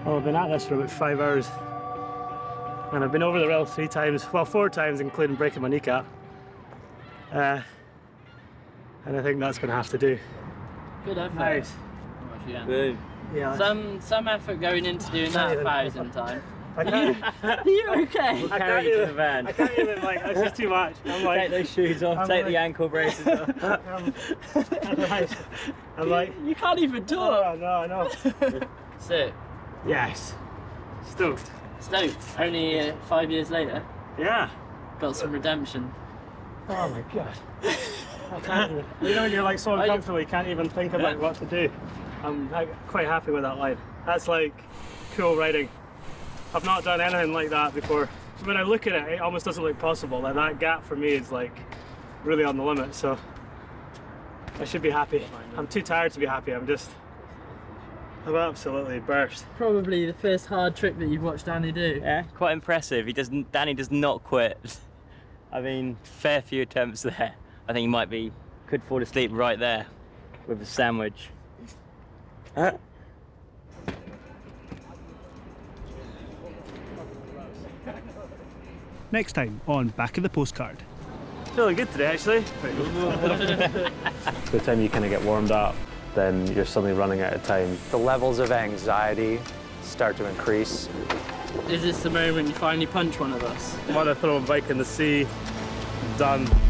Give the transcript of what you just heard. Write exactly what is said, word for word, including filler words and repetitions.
Well, I've been at this for about five hours. And I've been over the rail three times, well, four times, including breaking my kneecap. Uh, and I think that's going to have to do. Good effort. Nice. Yeah. Boom. Yeah. Some some effort going into doing that a thousand times. I can't, Are you okay? I Carry can't you to even, the van. I can't even, like, this is too much. I'm like, Take those shoes off, I'm take like- the ankle braces off. I'm, I'm like, I'm like, You can't even talk. oh, no, I know. Sick. Yes. Stoked. Stoked. Only uh, five years later, Yeah. got some redemption. Oh my god. I can't even, you know when you're like so Are you- uncomfortable you can't even think about what to do. I'm like, quite happy with that line. That's like cool riding. I've not done anything like that before. When I look at it, it almost doesn't look possible. Like that gap for me is like really on the limit, so I should be happy. I'm too tired to be happy. I'm just, I'm absolutely burst. Probably the first hard trick that you've watched Danny do. Yeah, quite impressive. He doesn't. Danny does not quit. I mean, fair few attempts there. I think he might be could fall asleep right there with a sandwich. Huh? Next time on Back of the Postcard. Feeling good today, actually. By the time you kind of get warmed up, then you're suddenly running out of time. The levels of anxiety start to increase. Is this the moment you finally punch one of us? I'm on a throwing bike in the sea. Done.